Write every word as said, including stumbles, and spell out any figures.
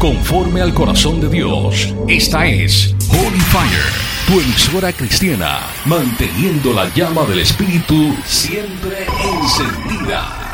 conforme al corazón de Dios. Esta es Holy Fire, tu emisora cristiana, manteniendo la llama del Espíritu siempre encendida.